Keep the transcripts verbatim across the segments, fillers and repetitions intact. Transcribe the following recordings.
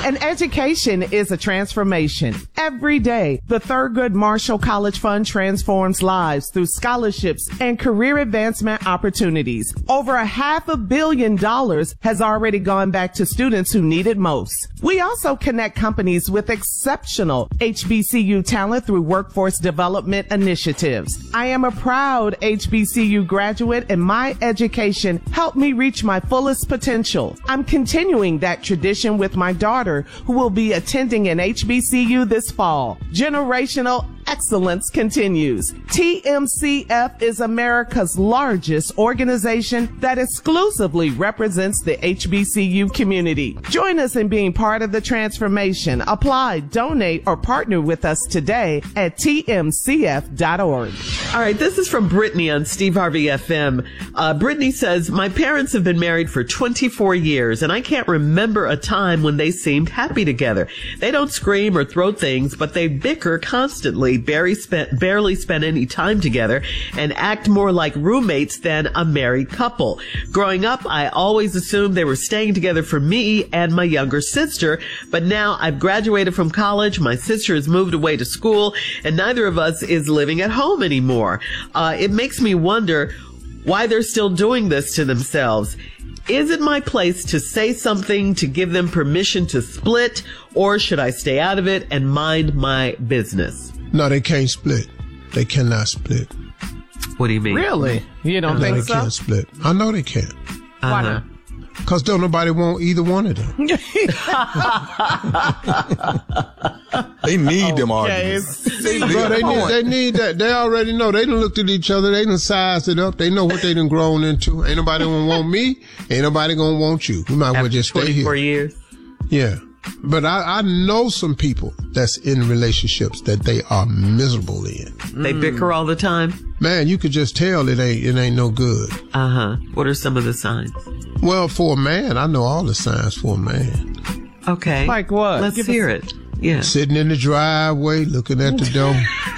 And education is a transformation. Every day, the Thurgood Marshall College Fund transforms lives through scholarships and career advancement opportunities. Over a half a billion dollars has already gone back to students who need it most. We also connect companies with exceptional H B C U talent through workforce development initiatives. I am a proud H B C U graduate, and my education helped me reach my fullest potential. I'm continuing that tradition with my daughter, who will be attending an H B C U this fall. Generational excellence continues. T M C F is America's largest organization that exclusively represents the H B C U community. Join us in being part of the transformation. Apply, donate, or partner with us today at T M C F dot org. All right, this is from Brittany on Steve Harvey F M. Uh, Brittany says, my parents have been married for twenty-four years, and I can't remember a time when they seemed happy together. They don't scream or throw things, but they bicker constantly, barely spend, barely spend any time together, and act more like roommates than a married couple. Growing up, I always assumed they were staying together for me and my younger sister, but now I've graduated from college, my sister has moved away to school, and neither of us is living at home anymore. Uh, it makes me wonder why they're still doing this to themselves. Is it my place to say something to give them permission to split, or should I stay out of it and mind my business? No, they can't split. They cannot split. What do you mean? Really? You don't no, think they so? They can't split. I know they can't. Uh-huh. Why not? Because don't nobody want either one of them. They need okay. them arguments. They, Bro, they, need, they need that. They already know. They done looked at each other. They done sized it up. They know what they done grown into. Ain't nobody gonna want me. Ain't nobody gonna want you. We might as well just stay here. twenty-four years. Yeah. But I, I know some people that's in relationships that they are miserable in. They mm. bicker all the time? Man, you could just tell it ain't it ain't no good. Uh-huh. What are some of the signs? Well, for a man, I know all the signs for a man. Okay. Like what? Let's Give hear us- it. Yeah. Sitting in the driveway, looking at the door.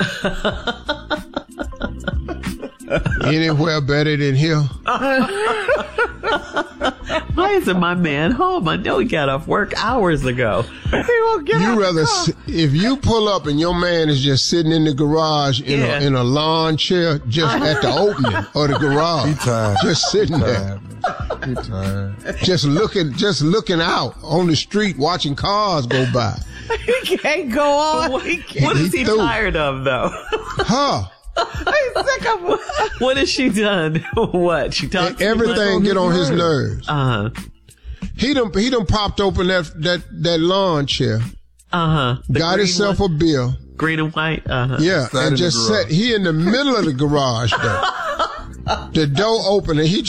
Anywhere better than here. Why isn't my man home? I know he got off work hours ago. He won't get You rather, s- if you pull up and your man is just sitting in the garage in Yeah. a in a lawn chair, just at the opening of the garage, He tired. just sitting He there, tired, He tired. just looking, just looking out on the street, watching cars go by. He can't go on. What, He can't. what is He he threw. tired of, though? Huh? He's sick of What has she done? What? She talks too Everything much? get on his nerves. Uh-huh. He done he done popped open that that that lawn chair, Uh-huh. The got green himself one? a beer, Green and white? Uh-huh. yeah, Sat in and the just garage. sat. He in the middle of the garage though. The door open and he